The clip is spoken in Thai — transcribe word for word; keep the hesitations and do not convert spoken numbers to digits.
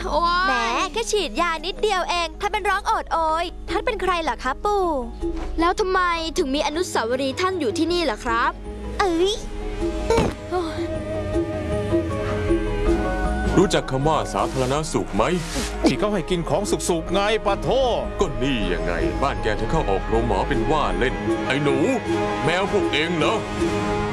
โอ้ยแหมแค่ฉีดยานิดเดียวเองท่านเป็นร้องโอดโอยท่านเป็นใครล่ะคะปู่แล้วทำไมถึงมีอนุสาวรีย์ท่านอยู่ที่นี่ล่ะครับเอ้ยรู้จักคำว่าสาธารณสุขไหมที่เขาให้กินของสุกๆไงปะโทก็นี่ยังไงบ้านแกถึงเข้าออกโรงหมอเป็นว่าเล่นไอ้หนูแมวพวกเองเหรอ